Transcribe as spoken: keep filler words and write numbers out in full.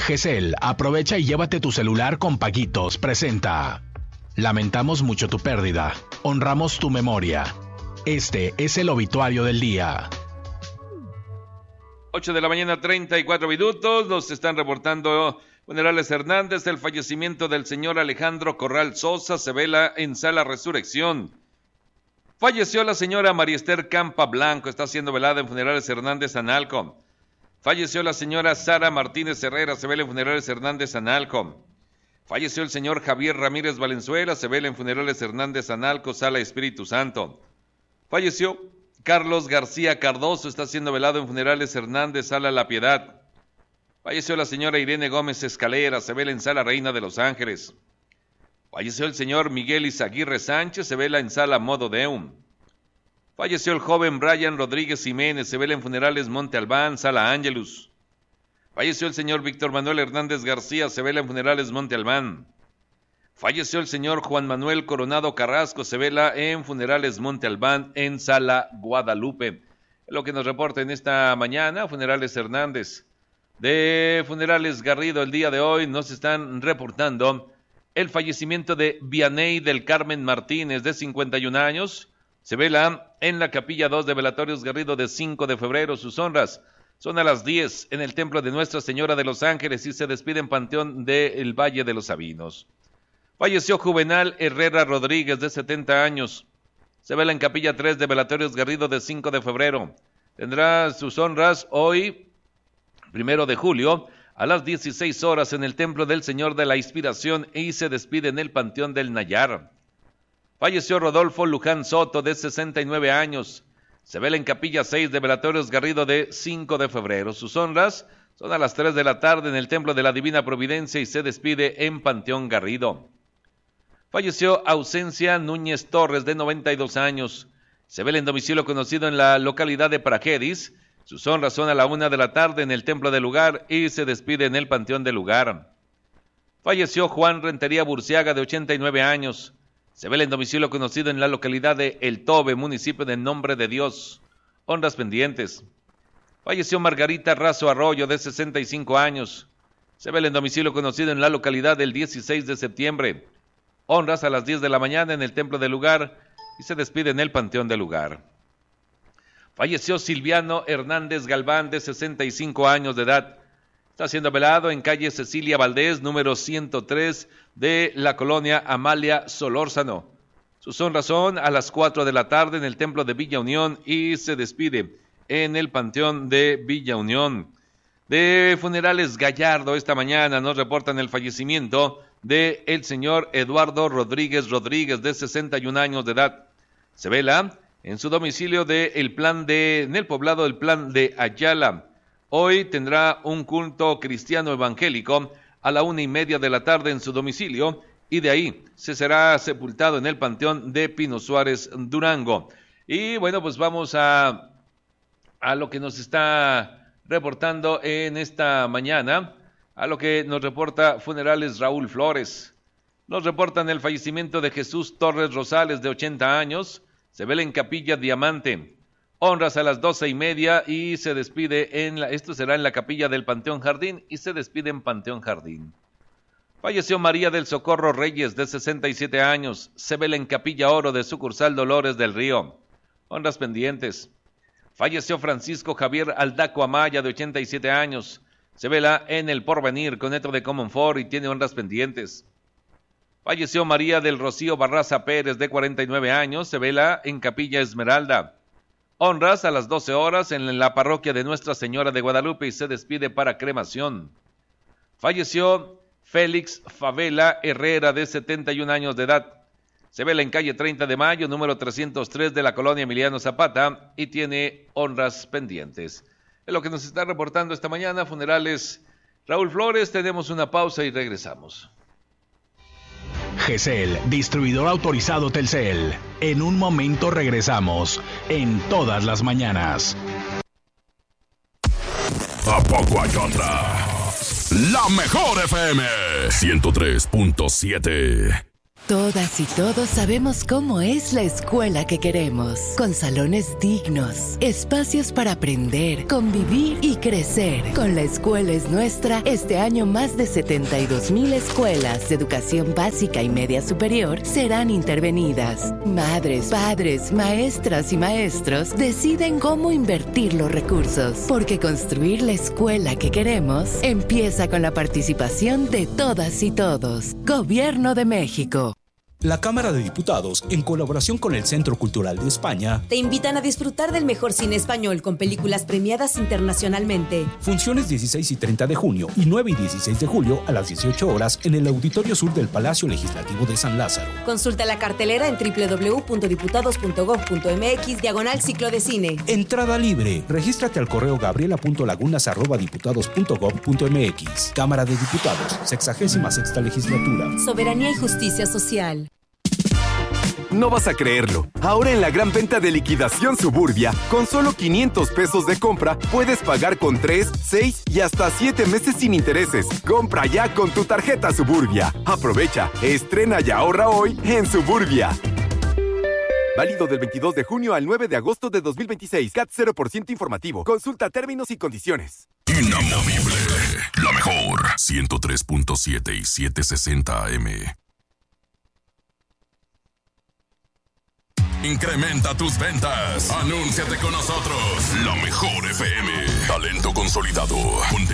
G C L, aprovecha y llévate tu celular con Paguitos. Presenta. Lamentamos mucho tu pérdida. Honramos tu memoria. Este es el obituario del día. ocho de la mañana, treinta y cuatro minutos. Nos están reportando Funerales Hernández. El fallecimiento del señor Alejandro Corral Sosa se vela en Sala Resurrección. Falleció la señora María Esther Campa Blanco. Está siendo velada en Funerales Hernández Analco. Falleció la señora Sara Martínez Herrera. Se vela en Funerales Hernández Analco. Falleció el señor Javier Ramírez Valenzuela. Se vela en Funerales Hernández Analco, Sala Espíritu Santo. Falleció Carlos García Cardoso. Está siendo velado en Funerales Hernández, Sala La Piedad. Falleció la señora Irene Gómez Escalera. Se vela en Sala Reina de Los Ángeles. Falleció el señor Miguel Izaguirre Sánchez. Se vela en Sala Modo Deum. Falleció el joven Brian Rodríguez Jiménez. Se vela en Funerales Monte Albán, Sala Ángelus. Falleció el señor Víctor Manuel Hernández García. Se vela en Funerales Monte Albán. Falleció el señor Juan Manuel Coronado Carrasco. Se vela en Funerales Monte Albán, en Sala Guadalupe. Lo que nos reporta en esta mañana, Funerales Hernández. De Funerales Garrido, el día de hoy nos están reportando el fallecimiento de Vianey del Carmen Martínez, de cincuenta y un años. Se vela en la Capilla dos de Velatorios Garrido de cinco de febrero. Sus honras son a las diez en el Templo de Nuestra Señora de los Ángeles y se despide en Panteón del Valle de los Sabinos. Falleció Juvenal Herrera Rodríguez, de setenta años. Se vela en Capilla tres de Velatorios Garrido de cinco de febrero. Tendrá sus honras hoy, primero de julio, a las dieciséis horas en el Templo del Señor de la Inspiración y se despide en el Panteón del Nayar. Falleció Rodolfo Luján Soto, de sesenta y nueve años. Se vela en Capilla seis de Velatorios Garrido de cinco de febrero. Sus honras son a las tres de la tarde en el Templo de la Divina Providencia y se despide en Panteón Garrido. Falleció Ausencia Núñez Torres, de noventa y dos años. Se vela en domicilio conocido en la localidad de Prajeris. Sus honras son a la una de la tarde en el Templo del Lugar y se despide en el Panteón del Lugar. Falleció Juan Rentería Burciaga, de ochenta y nueve años. Se vela en domicilio conocido en la localidad de El Tobe, municipio de Nombre de Dios. Honras pendientes. Falleció Margarita Razo Arroyo, de sesenta y cinco años. Se vela en domicilio conocido en la localidad del dieciséis de septiembre. Honras a las diez de la mañana en el Templo del Lugar y se despide en el Panteón del Lugar. Falleció Silviano Hernández Galván, de sesenta y cinco años de edad. Está siendo velado en calle Cecilia Valdés, número ciento tres de la colonia Amalia Solórzano. Sus honras son a las cuatro de la tarde en el Templo de Villa Unión y se despide en el Panteón de Villa Unión. De Funerales Gallardo, esta mañana nos reportan el fallecimiento de el señor Eduardo Rodríguez Rodríguez, de sesenta y un años de edad. Se vela en su domicilio de el plan de, en el poblado del Plan de Ayala. Hoy tendrá un culto cristiano evangélico a la una y media de la tarde en su domicilio y de ahí se será sepultado en el Panteón de Pino Suárez, Durango. Y bueno, pues vamos a, a lo que nos está reportando en esta mañana, a lo que nos reporta Funerales Raúl Flores. Nos reportan el fallecimiento de Jesús Torres Rosales, de ochenta años. Se vela en Capilla Diamante. Honras a las doce y media y se despide en la, esto será en la capilla del Panteón Jardín y se despide en Panteón Jardín. Falleció María del Socorro Reyes, de sesenta y siete años. Se vela en Capilla Oro de sucursal Dolores del Río. Honras pendientes. Falleció Francisco Javier Aldaco Amaya, de ochenta y siete años. Se vela en el Porvenir, Coneto de Comonfort y tiene honras pendientes. Falleció María del Rocío Barraza Pérez, de cuarenta y nueve años. Se vela en Capilla Esmeralda. Honras a las doce horas en la parroquia de Nuestra Señora de Guadalupe y se despide para cremación. Falleció Félix Favela Herrera, de setenta y un años de edad. Se vela en calle treinta de mayo, número trescientos tres de la colonia Emiliano Zapata y tiene honras pendientes. Es lo que nos está reportando esta mañana Funerales Raúl Flores. Tenemos una pausa y regresamos. G C L, distribuidor autorizado Telcel. En un momento regresamos, en todas las mañanas. ¿A poco hay otra? La mejor F M ciento tres punto siete. Todas y todos sabemos cómo es la escuela que queremos, con salones dignos, espacios para aprender, convivir y crecer. Con La Escuela es Nuestra, este año más de setenta y dos mil escuelas de educación básica y media superior serán intervenidas. Madres, padres, maestras y maestros deciden cómo invertir los recursos, porque construir la escuela que queremos empieza con la participación de todas y todos. Gobierno de México. La Cámara de Diputados, en colaboración con el Centro Cultural de España, te invitan a disfrutar del mejor cine español con películas premiadas internacionalmente. Funciones dieciséis y treinta de junio y nueve y dieciséis de julio a las dieciocho horas en el Auditorio Sur del Palacio Legislativo de San Lázaro. Consulta la cartelera en doble u doble u doble u punto diputados punto gob punto eme equis diagonal ciclo de cine. Entrada libre. Regístrate al correo gabriela punto lagunas arroba diputados punto gob punto eme equis. Cámara de Diputados, sexagésima sexta legislatura. Soberanía y justicia social. No vas a creerlo. Ahora en la gran venta de liquidación Suburbia, con solo quinientos pesos de compra, puedes pagar con tres, seis y hasta siete meses sin intereses. Compra ya con tu tarjeta Suburbia. Aprovecha, estrena y ahorra hoy en Suburbia. Válido del veintidós de junio al nueve de agosto de dos mil veintiséis. C A T cero por ciento informativo. Consulta términos y condiciones. Inamovible. La mejor. ciento tres punto siete y setecientos sesenta A M. Incrementa tus ventas. Anúnciate con nosotros. La mejor F M. Talento consolidado.